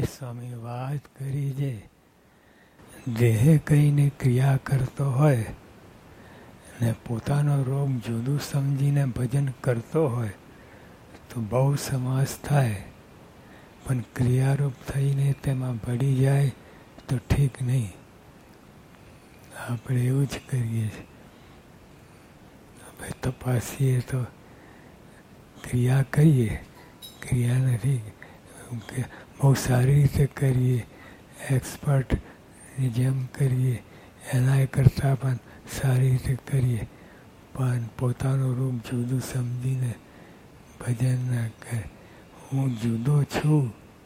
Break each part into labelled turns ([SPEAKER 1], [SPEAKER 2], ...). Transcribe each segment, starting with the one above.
[SPEAKER 1] સ્વામી વાત કરી છે, દેહ કહીને ક્રિયા કરતો હોય ને પોતાનો રોગ જુદું સમજીને ભજન કરતો હોય તો બહુ સમાસ થાય, પણ ક્રિયારૂપ થઈને તેમાં ભળી જાય તો ઠીક નહીં. આપણે એવું જ કરીએ છીએ. આપણે તપાસીએ તો ક્રિયા કરીએ, ક્રિયા નથી બહુ સારી રીતે કરીએ, એક્સપર્ટની જેમ કરીએ, એના કરતાં પણ સારી રીતે કરીએ, પણ પોતાનું રૂપ જુદું સમજીને ભજન ના કરે. હું જુદો છું,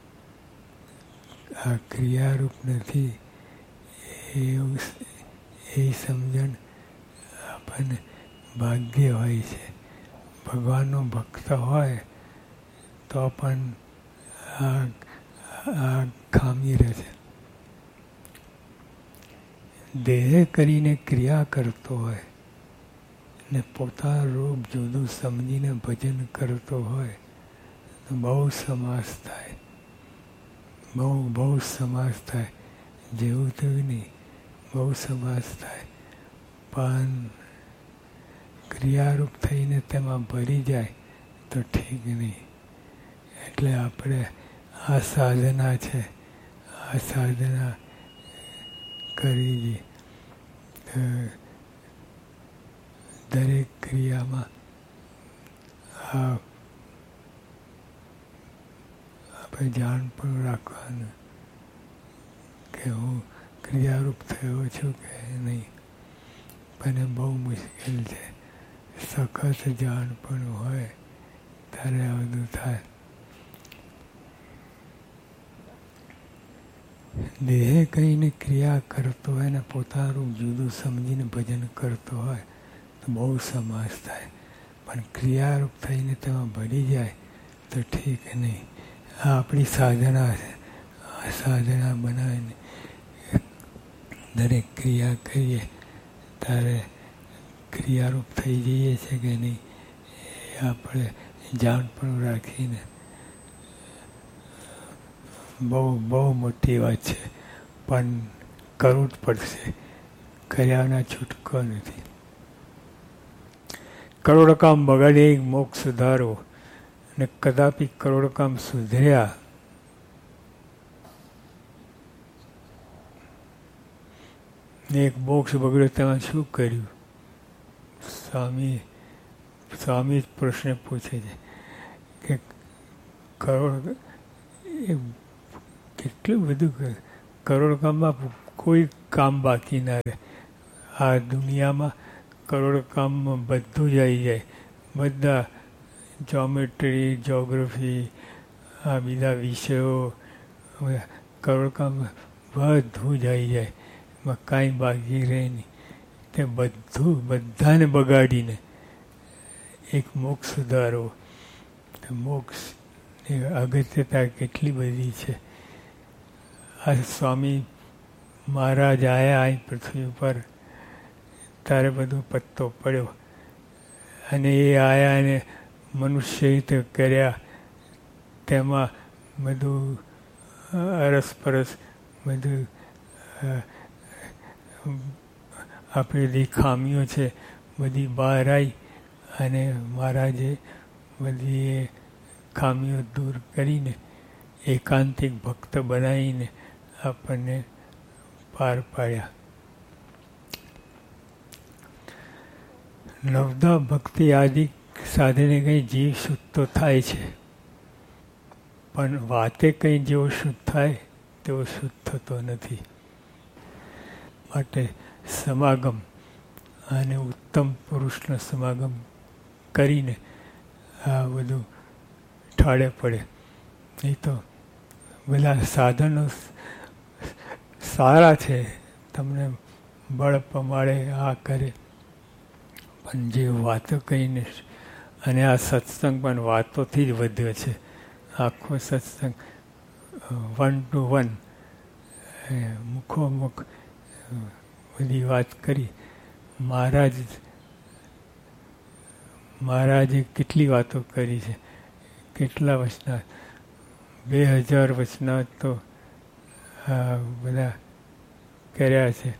[SPEAKER 1] આ ક્રિયારૂપ નથી, એ સમજણ આપણને ભાગ્ય હોય છે. ભગવાનનો ભક્ત હોય તો પણ આ ખામી રહે છે. દેહ કરીને ક્રિયા કરતો હોય ને પોતાનું રૂપ જુદું સમજીને ભજન કરતો હોય તો બહુ સમાસ થાય, બહુ સમાસ થાય. જેવું તેવું નહીં, બહુ સમાસ થાય. પણ ક્રિયારૂપ થઈને તેમાં ભરી જાય તો ઠીક નહીં. એટલે આપણે આ સાધના છે, આ સાધના કરી દરેક ક્રિયામાં આપણે જાણ પણ રાખવાનું કે હું ક્રિયારૂપ થયો છું કે નહીં. પણ એ બહુ મુશ્કેલ છે. સખત જાણ પણ હોય ત્યારે આ બધું થાય. દેહ કહીને ક્રિયા કરતો હોય ને પોતાનું જુદું સમજીને ભજન કરતો હોય તો બહુ સમાસ થાય, પણ ક્રિયારૂપ થઈને તેમાં ભળી જાય તો ઠીક નહીં. આ આપણી સાધના છે. આ સાધના બનાવીને દરેક ક્રિયા કરીએ ત્યારે ક્રિયારૂપ થઈ જઈએ છે કે નહીં એ આપણે જાણ પણ રાખીને બહુ મોટી વાત છે. પણ કરવું જ પડશે, કર્યાના છૂટકો નથી. કરોડ કામ બગાડે મોક્ષ સુધારો અને કદાપી કરોડ કામ સુધર્યા એક મોક્ષ બગડ્યો તેમાં શું કર્યું? સ્વામી જ પ્રશ્ન પૂછે છે કે કરોડ કેટલું બધું કરોડ કામમાં કોઈ કામ બાકી ના રહે. આ દુનિયામાં કરોડ કામમાં બધું જ આવી જાય. બધા જ્યોમેટ્રી, જ્યોગ્રાફી, આ બીજા વિષયો કરોડ કામમાં બધું જ આવી જાય. એમાં કાંઈ બાકી રહે નહીં. તે બધાને બગાડીને એક મોક્ષ સુધારો. મોક્ષની અગત્યતા કેટલી બધી છે. આ સ્વામી મહારાજ આવ્યા અહીં પૃથ્વી ઉપર ત્યારે બધું પત્તો પડ્યો અને એ આવ્યા અને મનુષ્ય હિત કર્યા. તેમાં બધું અરસપરસ બધું આપણી ખામીઓ છે બધી બહાર આવી અને મહારાજે બધી એ ખામીઓ દૂર કરીને એકાંતિક ભક્ત બનાવીને આપણને પાર પાડ્યા. નવદા ભક્તિ આદિ સાધને કંઈ જીવ શુદ્ધ તો થાય છે, પણ વાતે કંઈ જેવો શુદ્ધ થાય તેવો શુદ્ધ થતો નથી. માટે સમાગમ અને ઉત્તમ પુરુષનો સમાગમ કરીને આ બધું ઠાળે પડે. નહીં તો બધા સાધનો સારા છે, તમને બળ પમાડે, આ કરે, પણ જે વાતો કહીને, અને આ સત્સંગ પણ વાતોથી જ વધ્યો છે. આખો સત્સંગ 1 to 1 મુખોમુખ બધી વાત કરી. મહારાજે કેટલી વાતો કરી છે, કેટલા વચનાથ, 2000 વચનાથ તો બધા કર્યા છે.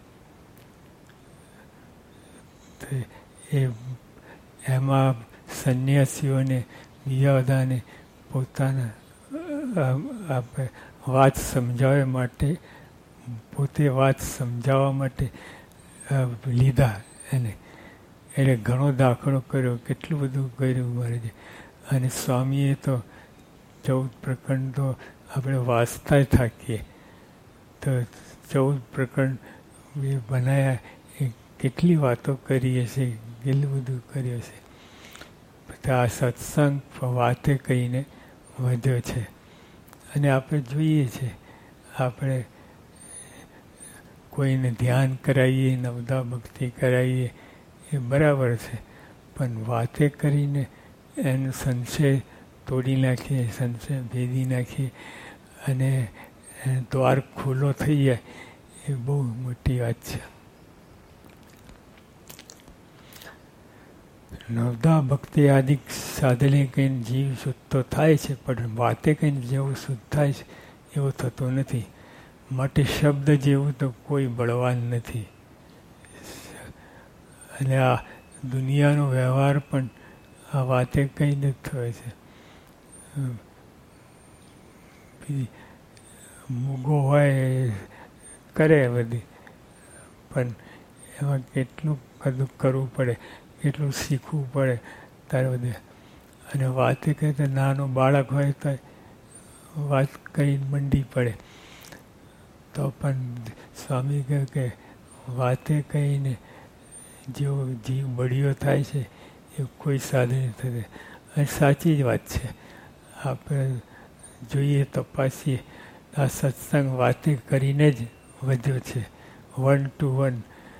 [SPEAKER 1] એ એમાં સંન્યાસીઓને બીજા બધાને પોતાના આપણે વાત સમજાવવા માટે, પોતે વાત સમજાવવા માટે લીધા એને. એટલે ઘણો દાખલો કર્યો, કેટલું બધું કર્યું મહારાજે. અને સ્વામીએ તો 14 પ્રકરણ તો આપણે વાંચતા જ થાકીએ. તો 14 પ્રકરણ એ બનાવ્યા, એ કેટલી વાતો કરી હશે, કેટલું બધું કર્યું હશે. તો આ સત્સંગ વાતે કહીને વધ્યો છે. અને આપણે જોઈએ છે, આપણે કોઈને ધ્યાન કરાવીએ, નવદા ભક્તિ કરાવીએ, એ બરાબર છે. પણ વાતે કરીને એનો સંશય તોડી નાખીએ, સંશય ભેદી નાખીએ અને દ્વાર ખુલ્લો થઈ જાય, એ બહુ મોટી વાત છે. નવદા ભક્તિ આદિ સાધને કહીને જીવ શુદ્ધ તો થાય છે, પણ વાતે કહીને જેવું શુદ્ધ થાય છે એવું થતું નથી. માટે શબ્દ જેવું તો કોઈ બળવાન નથી. અને આ દુનિયાનો વ્યવહાર પણ આ વાતે કહીને જ થયો છે. મૂગો હોય કરે બધી, પણ એમાં કેટલું બધું કરવું પડે, કેટલું શીખવું પડે તારે બધે. અને વાતે કહે તો નાનો બાળક હોય તો વાત કરી મંડી પડે. તો પણ સ્વામી કહે કે વાતે કહીને જેવો જીવ બળિયો થાય છે એ કોઈ સાધન થશે. અને સાચી જ વાત છે. આપણે જોઈએ, તપાસીએ, આ સત્સંગ વાતે કરીને જ વધ્યો છે. 1 to 1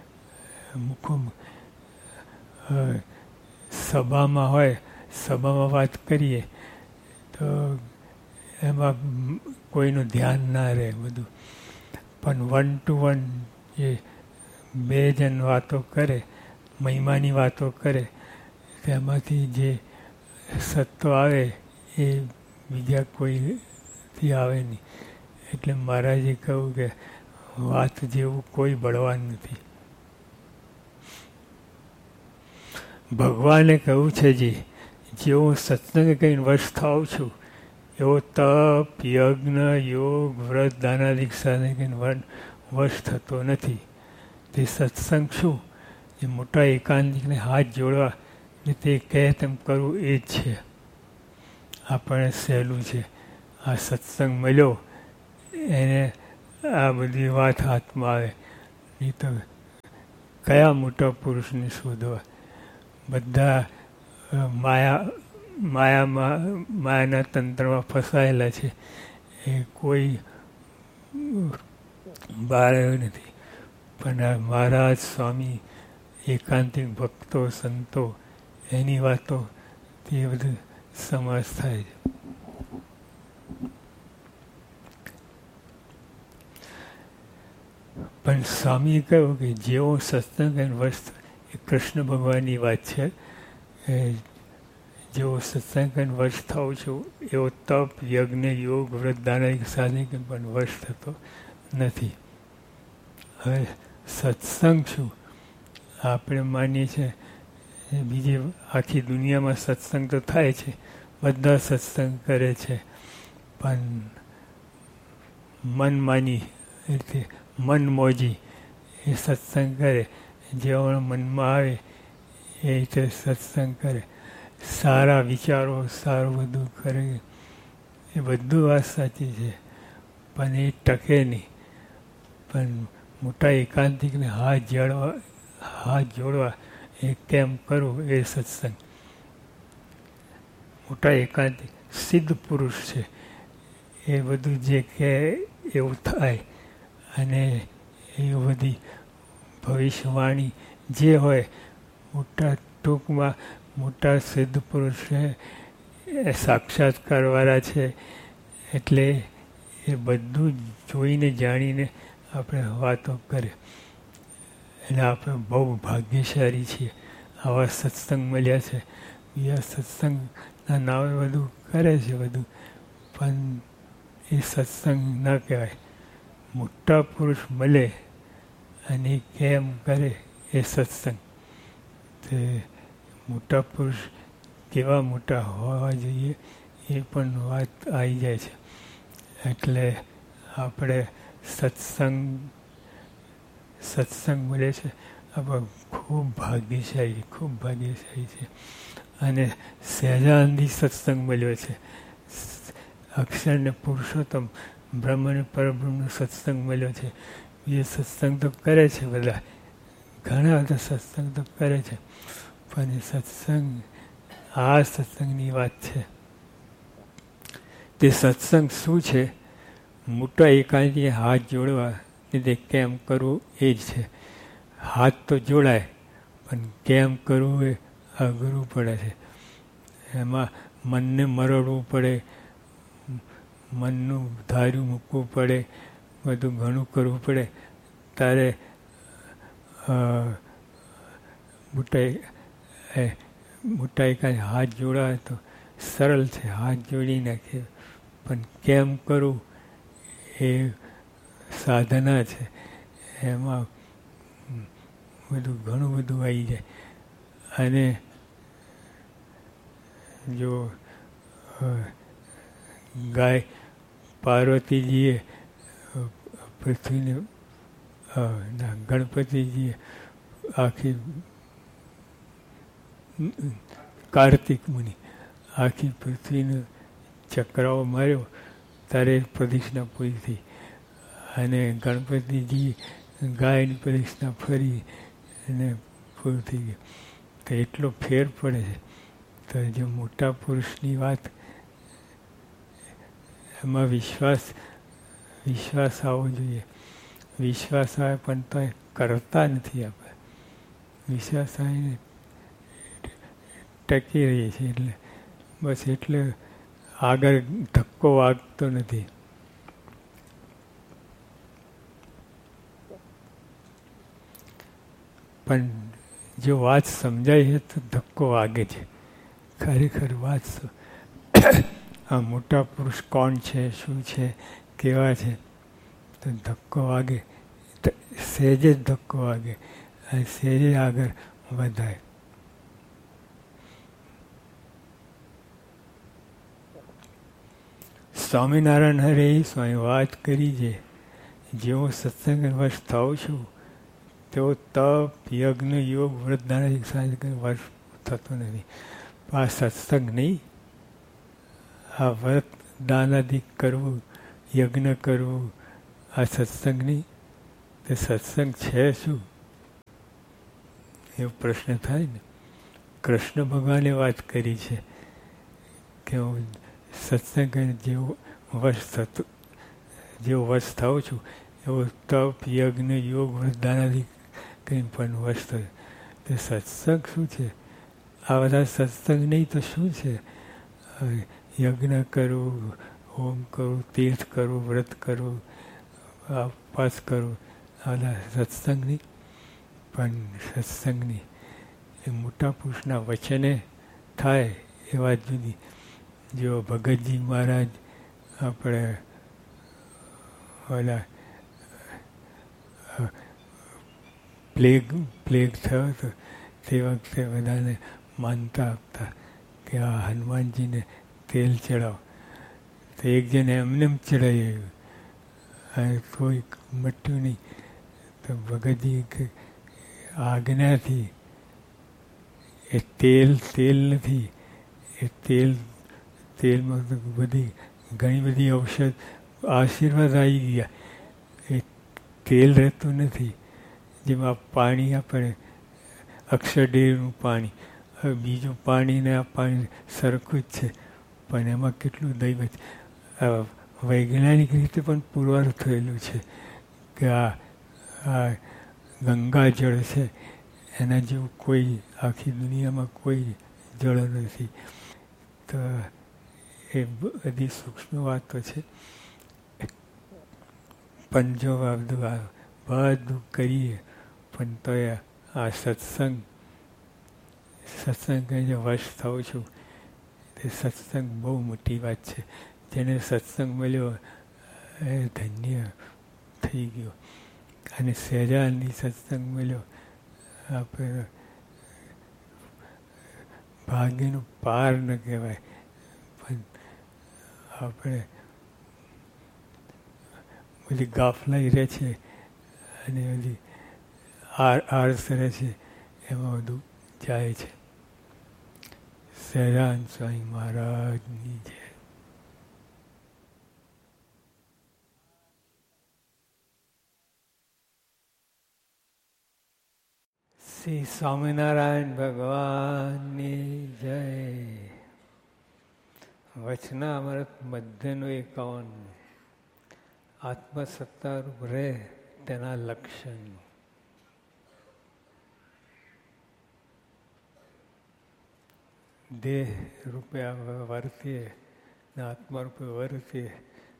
[SPEAKER 1] સભામાં હોય, સભામાં વાત કરીએ તો એમાં કોઈનું ધ્યાન ના રહે બધું. પણ 1 to 1 એ 2 જણ વાતો કરે, મહિમાની વાતો કરે, તેમાંથી જે સત્વ આવે એ બીજા કોઈથી આવે નહીં. એટલે મહારાજે કહ્યું કે વાત જેવું કોઈ બળવાન નથી. ભગવાને કહ્યું છે જેવો સત્સંગ કહીને વશ થાઉં છું, એવો તપ, યજ્ઞ, યોગ, વ્રત, દાનાદિક સાધન કહીને વશ થતો નથી. તે સત્સંગ શું? એ મોટા એકાંતિકને હાથ જોડવા ને તે કહે તેમ કરવું એ જ છે. આપણે સહેલું છે. આ સત્સંગ મળ્યો એને આ બધી વાત હાથમાં આવે. નહીં તો કયા મોટા પુરુષને શોધવા? બધા માયાના તંત્રમાં ફસાયેલા છે. એ કોઈ બહાર આવ્યું નથી. પણ આ મહારાજ, સ્વામી, એકાંતિક ભક્તો, સંતો, એની વાતો તે બધું સમાસ થાય છે. પણ સ્વામીએ કહ્યું કે જેવો સત્સંગ અને વસ્તુ, એ કૃષ્ણ ભગવાનની વાત છે. જેવો સત્સંગ અને વશ થાઉં છું, એવો તપ, યજ્ઞ, યોગ, વ્રત, દાનાદિક સાધન પણ વશ થતો નથી. હવે સત્સંગ શું? આપણે માનીએ છીએ બીજી આખી દુનિયામાં સત્સંગ તો થાય છે, બધા સત્સંગ કરે છે, પણ મનમાની એટલે મનમોજી એ સત્સંગ કરે. જેઓ મનમાં આવે એ રીતે સત્સંગ કરે. સારા વિચારો, સારું બધું કરે, એ બધું વાત સાચી છે, પણ એ ટકે નહીં. પણ મોટા એકાંતિકને હાથ જોડવા એ કેમ કરવું એ સત્સંગ. મોટા એકાંતિક સિદ્ધ પુરુષ છે, એ બધું જે કહે એવું થાય. અને એ બધી ભવિષ્યવાણી જે હોય, મોટા ટૂંકમાં મોટા સિદ્ધ પુરુષ છે, એ સાક્ષાત્કારવાળા છે. એટલે એ બધું જોઈને જાણીને આપણે વાતો કરે. એટલે આપણે બહુ ભાગ્યશાળી છીએ, આવા સત્સંગ મળ્યા છે. બીજા સત્સંગના નામે બધું કરે છે બધું, પણ એ સત્સંગ ના કહેવાય. મોટા પુરુષ મળે અને કેમ કરે એ સત્સંગ. તે મોટા પુરુષ કેવા મોટા હોવા જોઈએ એ પણ વાત આવી જાય છે. એટલે આપણે સત્સંગ મળે છે આપણે ખૂબ ભાગ્યશાળી છે. અને સહેજાનંદી સત્સંગ મળ્યો છે. અક્ષર ને પુરુષોત્તમ બ્રહ્મ અને પરબ્રહ્મનો સત્સંગ મળ્યો છે. એ સત્સંગ તો કરે છે બધા, ઘણા બધા સત્સંગ તો કરે છે, પણ આ સત્સંગની વાત છે. તે સત્સંગ શું છે? મોટા એકાંતી હાથ જોડવા તે કેમ કરવું એ જ છે. હાથ તો જોડાય પણ કેમ કરવું એ અઘરું પડે છે. એમાં મનને મરડવું પડે, મનનું ધાર્યું મૂકવું પડે, બધું ઘણું કરવું પડે. ત્યારે મોટા એકાંત હાથ જોડાય તો સરળ છે, હાથ જોડી નાખીએ. પણ કેમ કરવું એ સાધના છે. એમાં ઘણું બધું આવી જાય. અને જો ગાય પાર્વતીજીએ પૃથ્વીને ગણપતિજીએ આખી કાર્તિક મુનિ આખી પૃથ્વીનો ચક્રાઓ માર્યો ત્યારે પ્રદક્ષિણા પૂરી થઈ. અને ગણપતિજી ગાયની પ્રદક્ષિણા ફરી અને પૂરું થઈ ગયું. તો એટલો ફેર પડે છે. તો જો મોટા પુરુષની વાત, એમાં વિશ્વાસ આવવો જોઈએ. વિશ્વાસ આવે પણ તો કરતા નથી આપણે. વિશ્વાસ આવીને ટકી રહીએ છીએ. એટલે બસ એટલે આગળ ધક્કો વાગતો નથી. પણ જો વાત સમજાય છે તો ધક્કો વાગે છે. ખરેખર વાત આ મોટા પુરુષ કોણ છે, શું છે, કેવા છે, તો ધક્કો વાગે. સહેજે જ ધક્કો વાગે અને સહેજે આગળ વધાય. સ્વામિનારાયણ હરે સ્વામી વાત કરી છે. જેવો સત્સંગ વશ થાઉં છું તેઓ તપ, યજ્ઞ, યોગ, વ્રત, દાન વશ થતો નથી. આ સત્સંગ નહીં, આ વ્રત દાનાદિક કરવું, યજ્ઞ કરવું, આ સત્સંગ નહીં. તે સત્સંગ છે શું? એવો પ્રશ્ન થાય ને. કૃષ્ણ ભગવાને વાત કરી છે કે હું સત્સંગ જેવો વશ થાઉં છું એવો તપ, યજ્ઞ, યોગ, વ્રત, દાનાદિક કંઈ પણ વશ થયો. તે સત્સંગ શું છે? આ બધા સત્સંગ નહીં તો શું છે? યજ્ઞ કરવું, હોમ કરવું, તીર્થ કરવું, વ્રત કરવું, ઉપવાસ કરવું, આ બધા સત્સંગ નહીં. પણ સત્સંગની એ મોટા પુરુષના વચને થાય એ વાત જુદી. જો ભગતજી મહારાજ આપણે ઓલા પ્લેગ થયો હતો તે વખતે બધાને માનતા આપતા કે આ હનુમાનજીને તેલ ચડાવો. તો એક જણે એમને ચડાવી આવ્યું અને કોઈ મટ્યું નહીં. તો ભગતજી આજ્ઞાથી એ તેલ નથી, એ તેલમાં તો ઘણી બધી ઔષધ આશીર્વાદ આવી ગયા. એ તેલ રહેતું નથી. જેમાં પાણી આપણે અક્ષરડેરનું પાણી, હવે બીજું પાણીને આ પાણી સરખું જ છે, પણ એમાં કેટલું દૈવ વૈજ્ઞાનિક રીતે પણ પુરવાર થયેલું છે કે આ ગંગાજળ છે એના જેવું કોઈ આખી દુનિયામાં કોઈ જળ નથી. તો એ બધી સૂક્ષ્મ વાતો છે. પણ જો બધું કરીએ પણ તો આ સત્સંગ જે વશ થઉં છું તે સત્સંગ બહુ મોટી વાત છે. જેને સત્સંગ મળ્યો એ ધન્ય થઈ ગયો. અને સહેજાનંદજી સત્સંગ મળ્યો. આપણે ભાગ્યનું પાર ન કહેવાય, પણ આપણે બધી ગાફલાઈ રહે છે અને બધી આળસ રહે છે, એમાં બધું જાય છે. સહેજાનંદ સ્વામી મહારાજની જય. શ્રી સ્વામિનારાયણ ભગવાનની જય. વચનામૃત મધ્યનું 51. આત્મસત્તારૂપ રહે તેના લક્ષણ. દેહ રૂપે વર્તીએ ને આત્મા રૂપે વર્તીએ,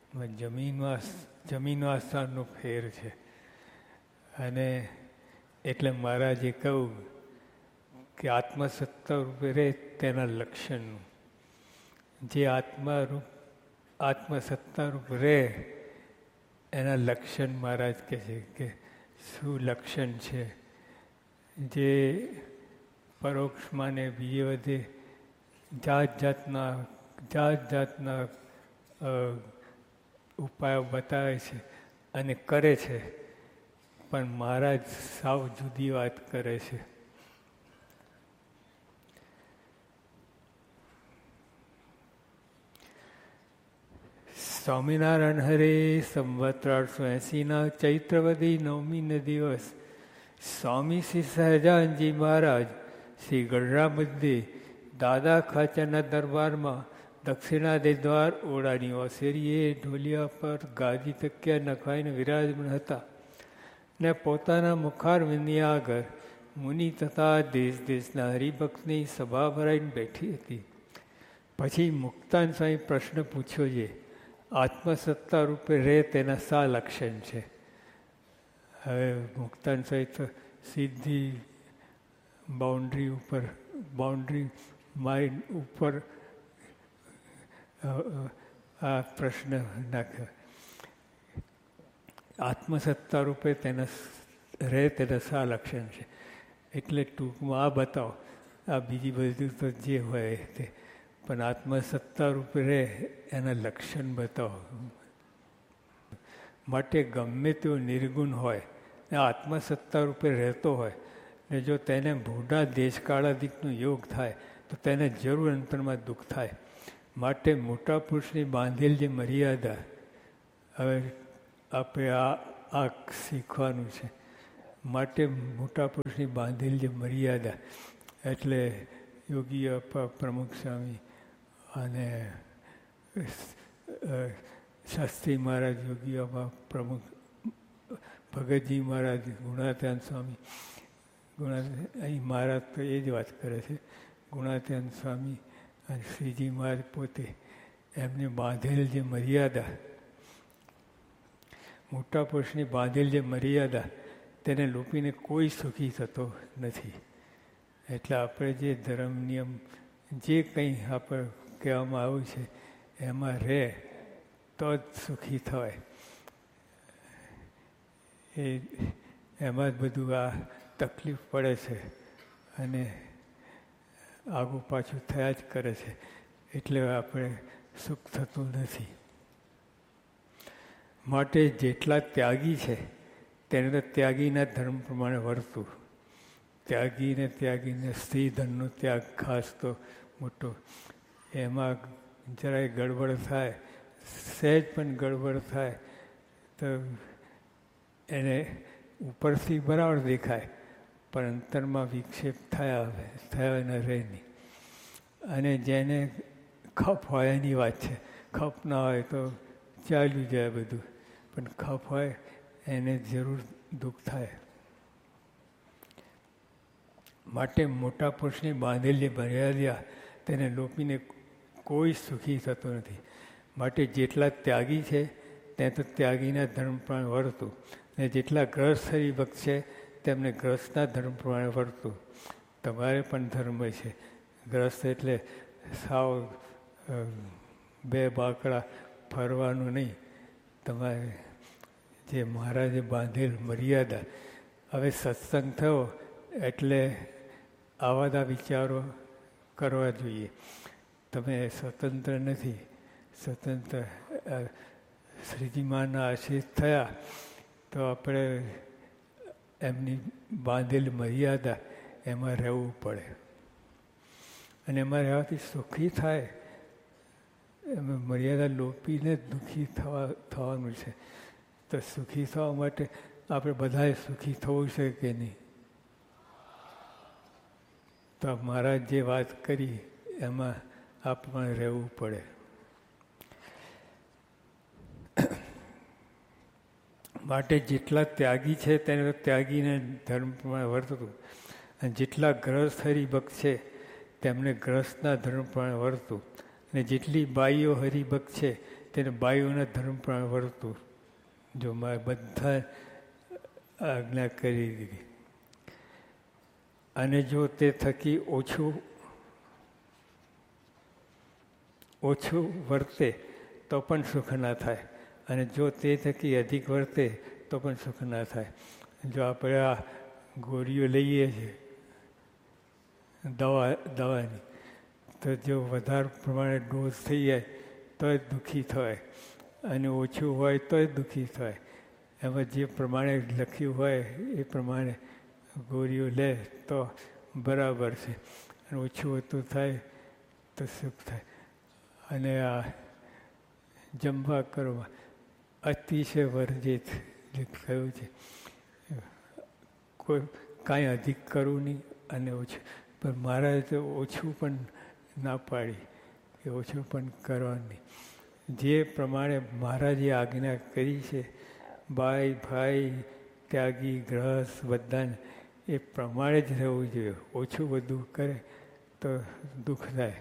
[SPEAKER 1] જમીન આસમાનનો ફેર છે. અને એટલે મહારાજે કહ્યું કે આત્મસત્તા રૂપે રહે તેના લક્ષણનું. જે આત્મસત્તા રૂપ રહે એના લક્ષણ મહારાજ કહે છે કે શું લક્ષણ છે. જે પરોક્ષમાં ને બીજે બધે જાત જાતના ઉપાયો બતાવે છે અને કરે છે, પણ મહારાજ સાવ જુદી વાત કરે છે. સ્વામિનારાયણ હરે સંવત 1880 ચૈત્રવદી 9મી દિવસ સ્વામી શ્રી સહજાનંદજી મહારાજ શ્રી ગઢડા મધ્યે દાદા ખાચરના દરબારમાં દક્ષિણાદિ દ્વાર ઓરડાની ઓસેરીએ ઢોલિયા પર ગાદી તકિયા નખાઈને વિરાજમાન હતા ને પોતાના મુખારવિંદની આગળ મુનિ તથા દેશ દેશના હરિભક્તની સભા ભરાઈને બેઠી હતી. પછી મુક્તાન સ્વામી પ્રશ્ન પૂછ્યો છે, આત્મસત્તા રૂપે રહે તેના શા લક્ષણ છે? હવે મુક્તાન સ્વામી તો સીધી બાઉન્ડ્રી માઇન્ડ ઉપર આ પ્રશ્ન નાખ્યો. આત્મસત્તા રૂપે તેના રહે તેના શા લક્ષણ છે? એટલે ટૂંકમાં આ બતાવો. આ બીજી બધું તો જે હોય તે, પણ આત્મસત્તા રૂપે રહે એના લક્ષણ બતાવો. માટે ગમે તેવો નિર્ગુણ હોય ને આત્મસત્તા રૂપે રહેતો હોય ને જો તેને ભૂંડા દેશકાળાદિકનો યોગ થાય તો તેને જરૂર અંતરમાં દુઃખ થાય. માટે મોટા પુરુષની બાંધેલ જે મર્યાદા, હવે આપણે આ શીખવાનું છે. માટે મોટા પુરુષની બાંધેલ જે મર્યાદા, એટલે યોગી પ્રમુખ સ્વામી અને શાસ્ત્રી મહારાજ, યોગી પ્રમુખ ભગતજી મહારાજ, ગુણાત્યાન સ્વામી, અહીં મહારાજ તો એ જ વાત કરે છે. ગુણાત્યાન સ્વામી અને શ્રીજી મહારાજ પોતે એમને બાંધેલ જે મર્યાદા, મોટા પુરુષની બાંધેલ જે મર્યાદા, તેને લોપીને કોઈ સુખી થતો નથી. એટલે આપણે જે ધર્મ નિયમ જે કંઈ આપણે કહેવામાં આવ્યું છે એમાં રહે તો જ સુખી થવાય. એમાં જ બધું આ તકલીફ પડે છે અને આગું પાછું થયા જ કરે છે. એટલે આપણે સુખ થતું નથી. માટે જેટલા ત્યાગી છે તેને તો ત્યાગીના ધર્મ પ્રમાણે વર્તવું. ત્યાગીને સ્ત્રી ધનનો ત્યાગ ખાસ તો મોટો, એમાં જરાય ગડબડ થાય, સહેજ પણ ગડબડ થાય તો એને ઉપરથી બરાબર દેખાય પણ અંતરમાં વિક્ષેપ થયા ન રહે નહીં. અને જેને ખપ હોય એની વાત છે. ખપ ના હોય તો ચાલ્યું જાય બધું, પણ ખપ હોય એને જરૂર દુઃખ થાય. માટે મોટા પુરુષની બાંધેલી મર્યાદા તેને લોપીને કોઈ સુખી થતો નથી. માટે જેટલા ત્યાગી છે તે તો ત્યાગીના ધર્મ પ્રમાણે વર્તું, ને જેટલા ગ્રસ્ત હરિભક્ત છે તેમને ગ્રસ્તના ધર્મ પ્રમાણે વર્તું. તમારે પણ ધર્મ છે. ગ્રસ્ત એટલે સાવ બે બાકડા ફરવાનું નહીં. તમારે જે મહારાજે બાંધેલ મર્યાદા. હવે સત્સંગ થયો એટલે આવા બધા વિચારો કરવા જોઈએ. તમે સ્વતંત્ર નથી. સ્વતંત્ર શ્રીજી મહાના આશીષ થયા તો આપણે એમની બાંધેલ મર્યાદા એમાં રહેવું પડે. અને એમાં રહેવાથી સુખી થાય. એમાં મર્યાદા લોપીને દુઃખી થવાનું છે. તો સુખી થવા માટે આપણે બધાએ સુખી થવું છે કે નહીં? તો મહારાજ જે વાત કરી એમાં આપણે રહેવું પડે. માટે જેટલા ત્યાગી છે તેને ત્યાગીને ધર્મ પ્રમાણે વર્તવું, અને જેટલા ગ્રસ્ત હરિભક્ત છે તેમને ગ્રસ્તના ધર્મ પ્રમાણે વર્તવું, અને જેટલી બાઈઓ હરિભક્ત છે તેને બાઈઓના ધર્મ પ્રમાણે વર્તવું. જો મારે બધા આજ્ઞા કરી દીધી. અને જો તે થકી ઓછું વર્તે તો પણ સુખ ના થાય, અને જો તે થકી અધિક વર્તે તો પણ સુખ ના થાય. જો આપણે આ ગોળીઓ લઈએ છીએ દવાની, તો જો વધારે પ્રમાણે ડોઝ થઈ જાય તો જ દુઃખી થાય, અને ઓછું હોય તો જ દુઃખી થાય. એમાં જે પ્રમાણે લખ્યું હોય એ પ્રમાણે ગોળીઓ લે તો બરાબર છે, અને ઓછું હોતું થાય તો સુખ થાય. અને આ જમવા કરવા અતિશય વર્જિત જે કહ્યું છે, કોઈ કાંઈ અધિક કરવું નહીં અને ઓછું. પણ મહારાજે તો ઓછું પણ ના પાડી કે ઓછું પણ કરવાનું. જે પ્રમાણે મહારાજે આજ્ઞા કરી છે બાઈ ભાઈ ત્યાગી ગ્રહસ્થ બધાને એ પ્રમાણે જ રહેવું જોઈએ. ઓછું બધું કરે તો દુઃખ થાય.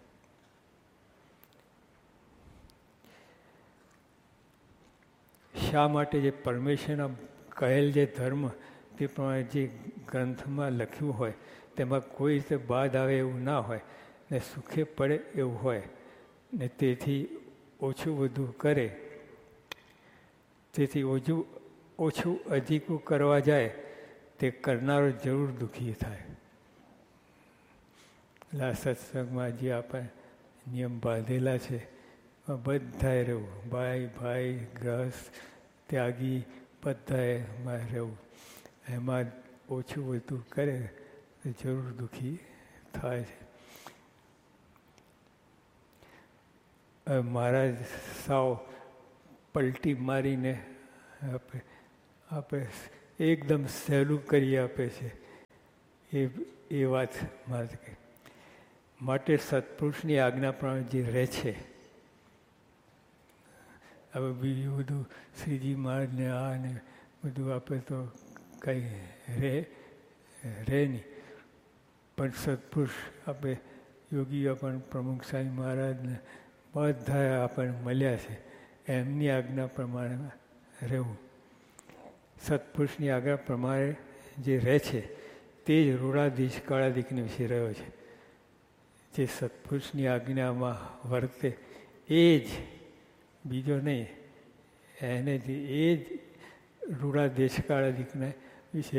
[SPEAKER 1] શા માટે? જે પરમેશ્વરના કહેલ જે ધર્મ તે પ્રમાણે જે ગ્રંથમાં લખ્યું હોય તેમાં કોઈ રીતે બાદ આવે એવું ના હોય, ને સુખે પડે એવું હોય, ને તેથી ઓછું બધું કરે. તેથી ઓછું અધિકું કરવા જાય તે કરનારો જરૂર દુઃખી થાય. એટલે આ સત્સંગમાં જે આપણે નિયમ બાંધેલા છે બધાએ રહેવું. ભાઈ ગ્રસ્ત ત્યાગી બધાએ એમાં રહેવું. એમાં ઓછું બધું કરે તો જરૂર દુઃખી થાય છે. મહારાજ સાવ પલટી મારીને આપણે એકદમ સહેલું કરી આપે છે એ વાત મારે કહે. માટે સત્પુરુષની આજ્ઞા પ્રમાણે જે રહે છે. હવે બીજું બધું શ્રીજી મહારાજને આ ને બધું આપે તો કંઈ રહે નહીં. પણ સત્પુરુષ આપણે યોગીઓ પણ પ્રમુખ સ્વામી મહારાજને બધા આપણને મળ્યા છે, એમની આજ્ઞા પ્રમાણે રહેવું. સત્પુરુષની આજ્ઞા પ્રમાણે જે રહે છે તે જ રૂઢાધીશ કાળાધીશને વિશે રહ્યો છે. જે સત્પુરુષની આજ્ઞામાં વર્તે એ જ, બીજો નહીં, એને જ એ જ રૂઢાધીશ કાળાધીશને વિશે.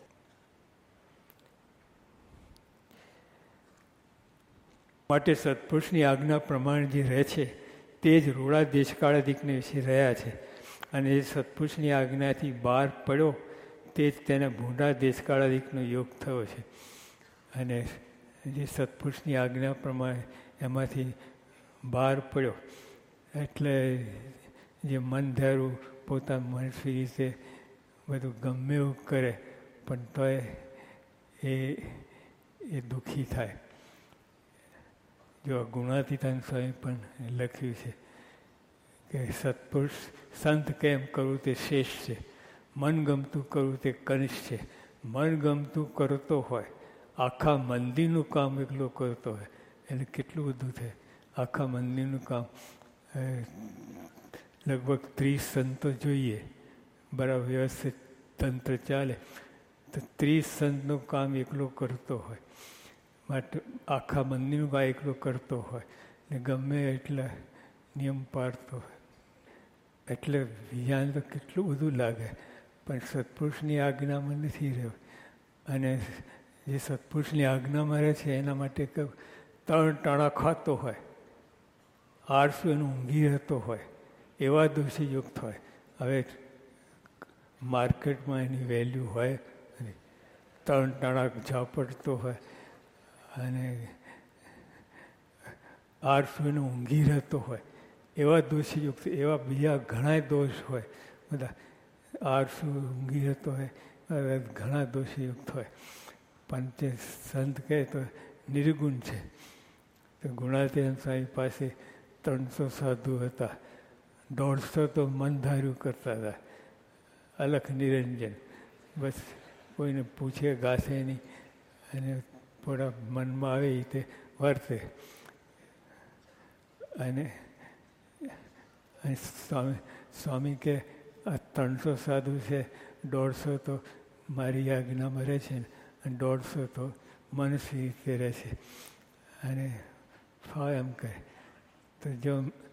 [SPEAKER 1] માટે સત્પુરુષની આજ્ઞા પ્રમાણે જે રહે છે તે જ રૂઢાધીશ કાળાધીશને વિશે રહ્યા છે. અને એ સત્પુરુષની આજ્ઞાથી બહાર પડ્યો તે જ તેને ભૂંડા દેશકાળાધિકનો યોગ થયો છે. અને જે સત્પુરુષની આજ્ઞા પ્રમાણે એમાંથી બહાર પડ્યો એટલે જે મન ધારું પોતાનું મનસ્વી રીતે બધું ગમે એવું કરે પણ તોય એ દુઃખી થાય. જો ગુણાતીતાન સ્વામી પણ લખ્યું છે કે સત્પુરુષ સંત કેમ કરવું તે શ્રેષ્ઠ છે, મન ગમતું કરવું તે કનિષ્ઠ છે. મન ગમતું કરતો હોય, આખા મંદિરનું કામ એકલો કરતો હોય એટલે કેટલું બધું થાય. આખા મંદિરનું કામ લગભગ 30 સંતો જોઈએ, બરાબર વ્યવસ્થિત તંત્ર ચાલે તો 30 સંતનું કામ એકલો કરતો હોય. માટે આખા મંદિરનું કામ એકલો કરતો હોય ને ગમે એટલા નિયમ પાળતો હોય એટલે બીજાને તો કેટલું બધું લાગે, પણ સત્પુરુષની આજ્ઞામાં નથી રહ્યો. અને જે સત્પુરુષની આજ્ઞામાં રહે છે એના માટે ત્રણ ટાણા ખાતો હોય, આળસુ એનું ઊંઘી રહેતો હોય, એવા દોષીયુક્ત હોય. હવે માર્કેટમાં એની વેલ્યુ હોય, ત્રણ ટાણા ઝાપડતો હોય અને આળસુ એનું ઊંઘી રહેતો હોય, એવા દોષીયુક્ત, એવા બીજા ઘણા દોષ હોય. બધા આળસુ ઊંઘી રહેતો હોય, ઘણા દોષીયુક્ત હોય. પણ તે સંત કહે તો નિર્ગુણ છે. તો ગુણાતીતાનંદ સ્વામી પાસે 300 સાધુ હતા, 150 તો મન ધાર્યું કરતા હતા, અલખ નિરંજન. બસ કોઈને પૂછે ગાશે નહીં અને થોડા મનમાં આવે એ તે વર્તે. અને સ્વામી કે આ 300 સાધુ છે, 150 તો મારી આજ્ઞામાં રહે છે અને 150 તો મનસ્વી રીતે રહે છે. અને એમ કહે તો જો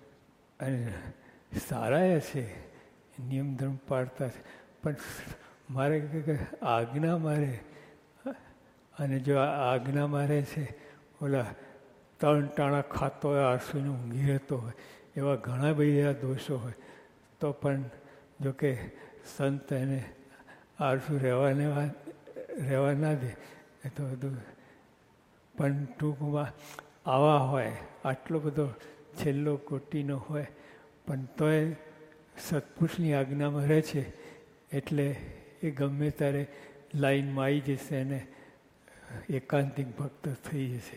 [SPEAKER 1] સારા છે, નિયમ ધર્મ પાળતા છે, પણ મારે કે આજ્ઞા મારે, અને જો આજ્ઞા મારે છે ઓલા ત્રણ ટાણા ખાતો હોય, આળસુને ઊંઘી રહેતો હોય, એવા ઘણા બધા દોષો હોય, તો પણ જો કે સંત એને આળસુ રહેવા ના દે એ તો બધું. પણ ટૂંકમાં આવા હોય, આટલો બધો છેલ્લો કોટીનો હોય, પણ તોય સત્પુરુષની આજ્ઞામાં રહે છે એટલે એ ગમે ત્યારે લાઈનમાં આવી જશે અને એકાંતિક ભક્ત થઈ જશે.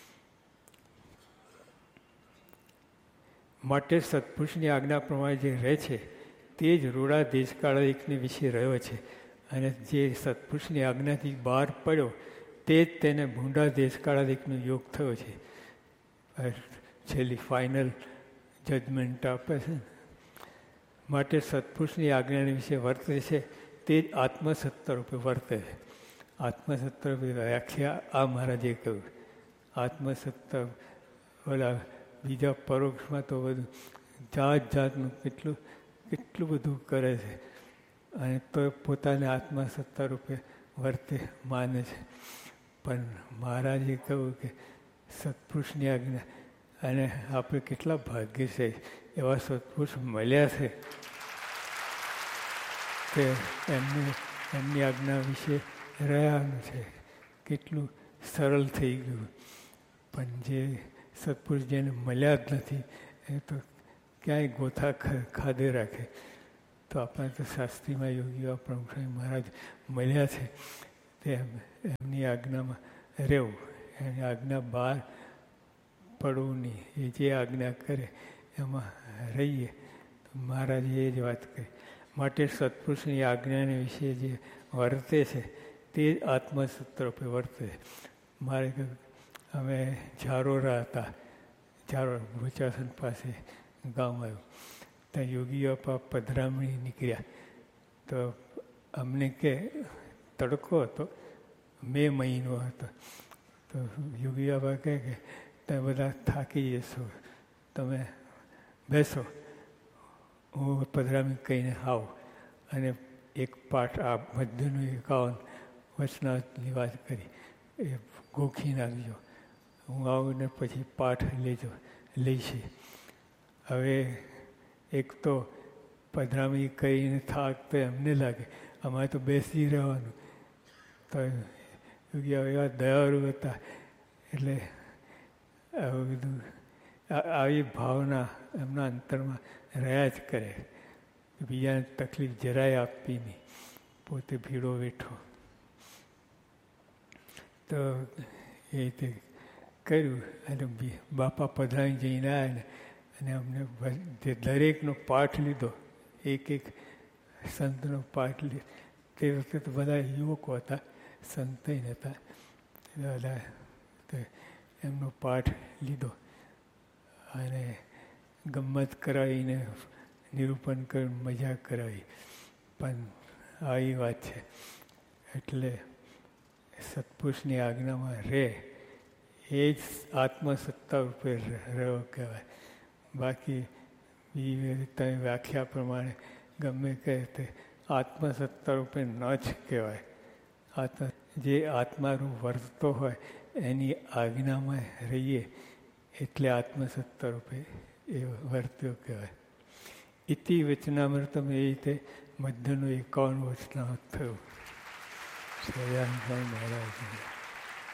[SPEAKER 1] માટે સત્પુરુષની આજ્ઞા પ્રમાણે જે રહે છે તે જ રૂડા દેશકાળિકને વિશે રહ્યો છે. અને જે સત્પુરુષની આજ્ઞાથી બહાર પડ્યો તે જ તેને ભૂંડા દેશકાળિકનો યોગ થયો છે. છેલ્લી ફાઇનલ જજમેન્ટ આપે છે. માટે સત્પુરુષની આજ્ઞાની વિશે વર્તે છે તે જ આત્મસત્તા રૂપે વર્તે છે. આત્મસત્તા રૂપે વ્યાખ્યા આ મહારાજે કહ્યું. આત્મસત્તા ઓલા બીજા પરોક્ષમાં તો બધું જાતનું કેટલું બધું કરે છે અને તો પોતાને આત્મસત્તા રૂપે વર્તે માને છે. પણ મહારાજે કહ્યું કે સત્પુરુષની આજ્ઞા, અને આપણે કેટલા ભાગ્ય છે એવા સત્પુરુષ મળ્યા છે કે એમની આજ્ઞા વિશે રહ્યાનું છે. કેટલું સરળ થઈ ગયું. પણ જે સત્પુરુષ જેને મળ્યા જ નથી એ તો ક્યાંય ગોથા ખાધે રાખે. તો આપણે તો શાસ્ત્રીમાં યોગીઓ પ્રમુખ મહારાજ મળ્યા છે તે એમની આજ્ઞામાં રહેવું, એની આજ્ઞા બહાર પડવું નહીં. એ જે આજ્ઞા કરે એમાં રહીએ. તો મહારાજે એ જ વાત કરી. માટે સત્પુરુષની આજ્ઞાને વિશે જે વર્તે છે તે જ આત્મસત્તા રૂપે વર્તે. મારે અમે ઝારોરા હતા, ભૂચાસન પાસે ગામ આવ્યું, ત્યાં યોગી બાપા પધરામણી નીકળ્યા. તો અમને કે તડકો હતો, મે મહિનો હતો. તો યોગી બાપા કહે કે તમે બધા થાકી જશો, તમે બેસો, હું પધરામણી કહીને આવું. અને એક પાઠ આ મધ્યનું 51 વચનાની વાત કરી, એ ગોખી નાખજો, હું આવું ને પછી પાઠ લઈશે. હવે એક તો પધરામણી કરીને થાક તો એમને લાગે, અમારે તો બેસી રહેવાનું. તો એવા દયાળુ હતા એટલે આવું બધું આવી ભાવના એમના અંતરમાં રહ્યા જ કરે. બીજાને તકલીફ જરાય આપવી નહીં, પોતે ભીડો બેઠો. તો એ રીતે કર્યું. અને બાપા પધરાવી જઈને આવ્યા અને અમને દરેકનો પાઠ લીધો, એક સંતનો પાઠ લીધો. તે વખતે તો બધા યુવકો હતા, સંત હતા. બધા એમનો પાઠ લીધો અને ગમ્મત કરાવીને નિરૂપણ કરીને મજા કરાવી. પણ આવી વાત છે. એટલે સત્પુરુષની આજ્ઞામાં રહે એ જ આત્મસત્તા રૂપે રહ્યો કહેવાય. બાકી એ તમે વ્યાખ્યા પ્રમાણે ગમે કહે તે આત્મસત્તા રૂપે ન જ કહેવાય. જે આત્મારૂપ વર્તતો હોય એની આજ્ઞામાં રહીએ એટલે આત્મસત્તા રૂપે એ વર્ત્યો કહેવાય. ઇતિ વચનામૃતમ એ રીતે મધ્યનું 51 વચનામૃત થયું. સહજાનંદ સ્વામી મહારાજ.